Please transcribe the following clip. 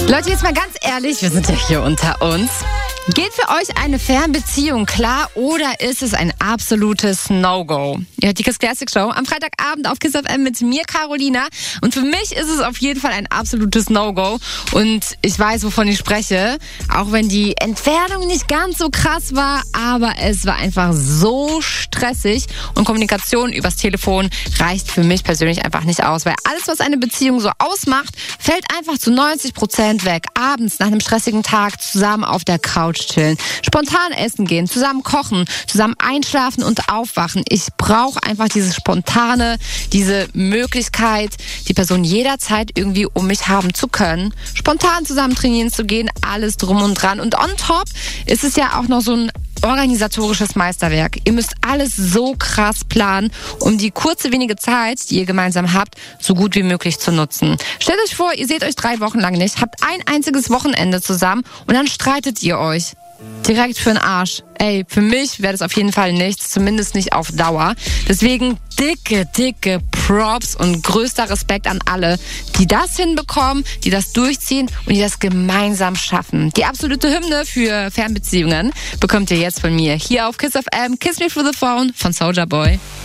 Leute, jetzt mal ganz ehrlich, wir sind ja hier unter uns. Geht für euch eine Fernbeziehung klar oder ist es ein absolutes No-Go? Ihr hört die Kiss Classic Show am Freitagabend auf Kiss FM mit mir, Carolina. Und für mich ist es auf jeden Fall ein absolutes No-Go. Und ich weiß, wovon ich spreche. Auch wenn die Entfernung nicht ganz so krass war, aber es war einfach so stressig. Und Kommunikation übers Telefon reicht für mich persönlich einfach nicht aus. Weil alles, was eine Beziehung so ausmacht, fällt einfach zu 90% weg. Abends nach einem stressigen Tag zusammen auf der Couch chillen, spontan essen gehen, zusammen kochen, zusammen einschlafen und aufwachen. Ich brauche einfach dieses Spontane, diese Möglichkeit, die Person jederzeit irgendwie um mich haben zu können, spontan zusammen trainieren zu gehen, alles drum und dran. Und on top ist es ja auch noch so ein organisatorisches Meisterwerk. Ihr müsst alles so krass planen, um die kurze, wenige Zeit, die ihr gemeinsam habt, so gut wie möglich zu nutzen. Stellt euch vor, ihr seht euch 3 Wochen lang nicht, habt ein einziges Wochenende zusammen und dann streitet ihr euch. Direkt für den Arsch. Ey, für mich wäre das auf jeden Fall nichts, zumindest nicht auf Dauer. Deswegen dicke Props und größter Respekt an alle, die das hinbekommen, die das durchziehen und die das gemeinsam schaffen. Die absolute Hymne für Fernbeziehungen bekommt ihr jetzt von mir hier auf Kiss FM. Kiss Me Through the Phone von Soulja Boy.